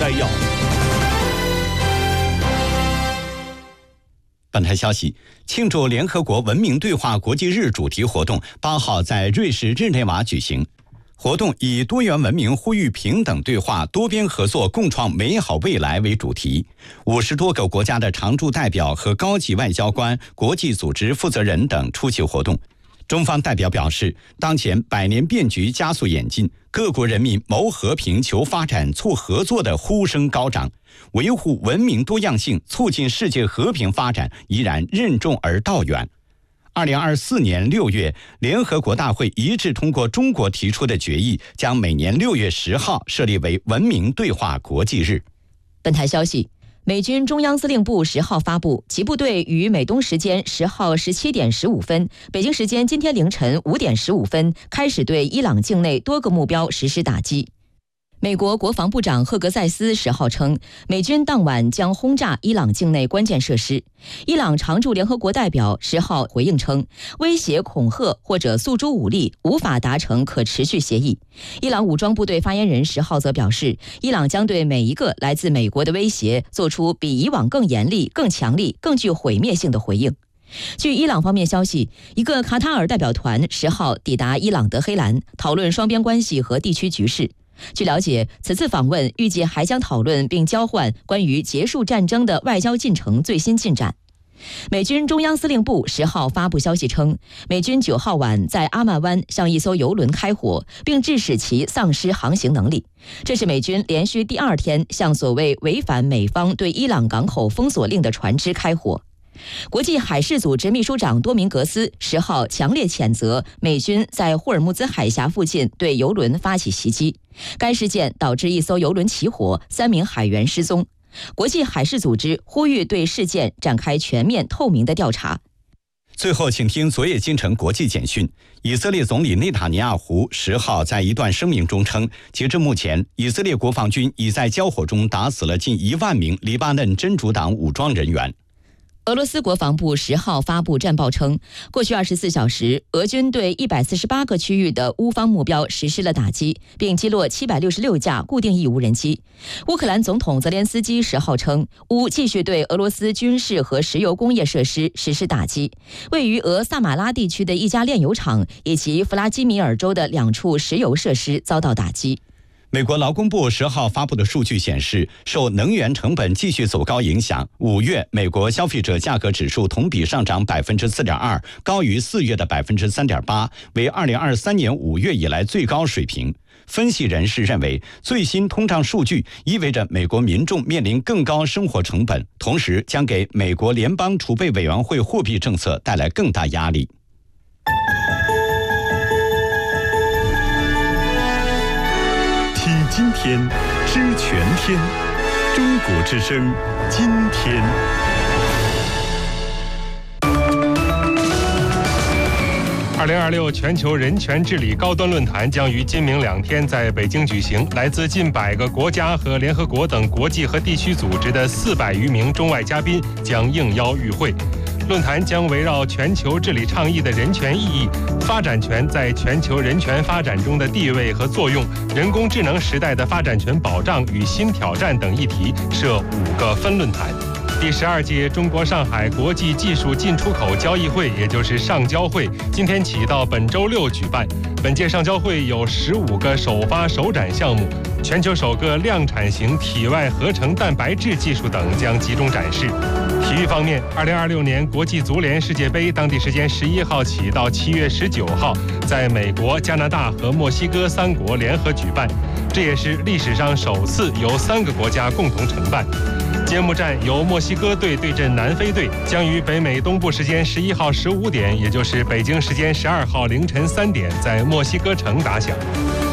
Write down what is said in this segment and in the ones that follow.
摘要。 本台消息，庆祝联合国文明对话国际日主题活动8号在瑞士日内瓦举行。活动以多元文明呼吁平等对话、多边合作共创美好未来为主题。50多个国家的常驻代表和高级外交官、国际组织负责人等出席活动。中方代表表示，当前百年变局加速演进，各国人民谋和平、求发展、促合作的呼声高涨，维护文明多样性、促进世界和平发展依然任重而道远。2024年6月，联合国大会一致通过中国提出的决议，将每年6月10号设立为文明对话国际日。 本台消息，美军中央司令部10号发布，其部队于美东时间10号17点15分，北京时间今天凌晨5点15分开始对伊朗境内多个目标实施打击。美国国防部长赫格塞斯10号称，美军当晚将轰炸伊朗境内关键设施。伊朗常驻联合国代表10号回应称，威胁、恐吓或者诉诸武力无法达成可持续协议。伊朗武装部队发言人10号则表示，伊朗将对每一个来自美国的威胁做出比以往更严厉、更强力、更具毁灭性的回应。据伊朗方面消息，一个卡塔尔代表团10号抵达伊朗德黑兰，讨论双边关系和地区局势。据了解，此次访问预计还将讨论并交换关于结束战争的外交进程最新进展。美军中央司令部10号发布消息称，美军9号晚在阿曼湾向一艘油轮开火，并致使其丧失航行能力。这是美军连续第2天向所谓违反美方对伊朗港口封锁令的船只开火。国际海事组织秘书长多明格斯10号强烈谴责美军在霍尔木兹海峡附近对油轮发起袭击，该事件导致一艘油轮起火，3名海员失踪。国际海事组织呼吁对事件展开全面透明的调查。 最后，请听昨夜京城国际简讯。以色列总理内塔尼亚胡10号在一段声明中称，截至目前，以色列国防军已在交火中打死了近1万名黎巴嫩真主党武装人员。 俄罗斯国防部10号发布战报称，过去24小时，俄军对148个区域的乌方目标实施了打击，并击落766架固定翼无人机。乌克兰总统泽连斯基10号称，乌继续对俄罗斯军事和石油工业设施实施打击，位于俄萨马拉地区的一家炼油厂以及弗拉基米尔州的2处石油设施遭到打击。 美国劳工部10号发布的数据显示，受能源成本继续走高影响，5月美国消费者价格指数同比上涨4.2%，高于4月的3.8%，为2023年5月以来最高水平。分析人士认为，最新通胀数据意味着美国民众面临更高生活成本，同时将给美国联邦储备委员会货币政策带来更大压力。 今天知全天，中国之声今天。 2026全球人权治理高端论坛将于今明2天在北京举行，来自近100个国家和联合国等国际和地区组织的400余名中外嘉宾将应邀与会。论坛将围绕全球治理倡议的人权意义、发展权在全球人权发展中的地位和作用、人工智能时代的发展权保障与新挑战等议题设5个分论坛。第12届中国上海国际技术进出口交易会，也就是上交会，今天起到本周6举办。本届上交会有15个首发首展项目，全球首个量产型体外合成蛋白质技术等将集中展示。体育方面，2026年国际足联世界杯当地时间11号起到7月19号，在美国、加拿大和墨西哥3国联合举办，这也是历史上首次由3个国家共同承办。揭幕战由墨西哥队对阵南非队，将于北美东部时间11号15点，也就是北京时间12号凌晨3点，在墨西哥城打响。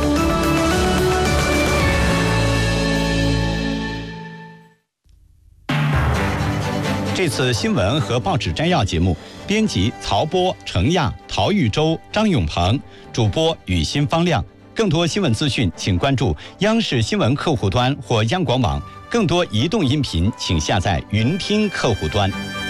这次新闻和报纸摘要节目，编辑曹波、程亚、陶玉洲、张永鹏，主播雨欣、方亮。更多新闻资讯，请关注央视新闻客户端或央广网。更多移动音频，请下载云听客户端。